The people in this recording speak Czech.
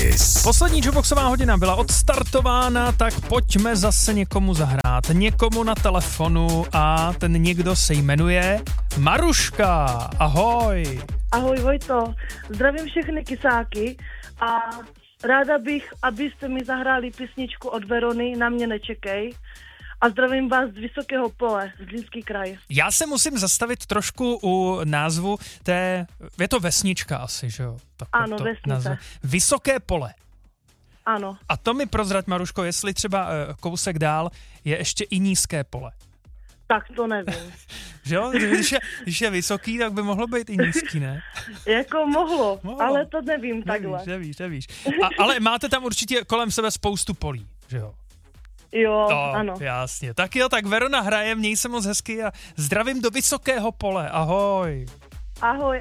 Kiss. Poslední Jukeboxová hodina byla odstartována, tak pojďme zase někomu zahrát. Někomu na telefonu a ten někdo se jmenuje Maruška. Ahoj. Ahoj Vojto, zdravím všechny kysáky a ráda bych, abyste mi zahráli písničku od Verony Na mě nečekej a zdravím vás z Vysokého Pole, Zlínský kraj. Já se musím zastavit trošku u názvu té, je to vesnička asi, že jo? Ano, vesnice. Vysoké Pole. Ano. A to mi prozrať, Maruško, jestli třeba kousek dál je ještě i Nízké Pole. Tak to nevím. Že jo? Když je vysoký, tak by mohlo být i nízký, ne? Jako mohlo, ale to nevím takhle. Nevíš. Ale máte tam určitě kolem sebe spoustu polí, že jo? Jo, ano. Jasně. Tak jo, tak Verona hraje, měj se moc hezky a zdravím do Vysokého Pole. Ahoj. Ahoj.